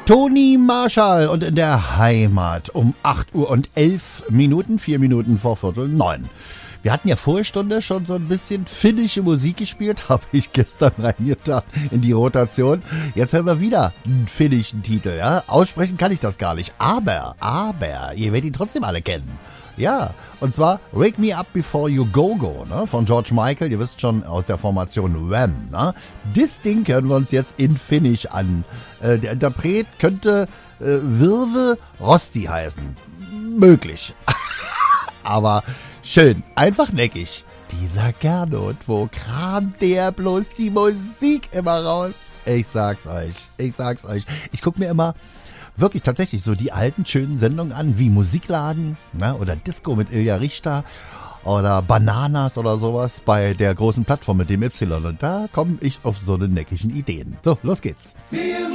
Toni Marshall und in der Heimat um 8:11, 4 Minuten vor 8:45. Wir hatten ja Vorstunde schon so ein bisschen finnische Musik gespielt, habe ich gestern reingetan in die Rotation. Jetzt hören wir wieder einen finnischen Titel, ja. Aussprechen kann ich das gar nicht, aber, ihr werdet ihn trotzdem alle kennen. Ja, und zwar Wake Me Up Before You Go Go, ne, von George Michael, ihr wisst schon, aus der Formation Wham, ne. Das Ding hören wir uns jetzt in Finnisch an. Der Interpret könnte Virve Rosti heißen. Möglich. Aber schön, einfach neckig. Dieser Gernot, wo kramt der bloß die Musik immer raus? Ich sag's euch. Ich guck mir immer wirklich tatsächlich so die alten schönen Sendungen an, wie Musikladen, ne, oder Disco mit Ilja Richter oder Bananas oder sowas bei der großen Plattform mit dem Y. Und da komme ich auf so eine neckigen Ideen. So, los geht's.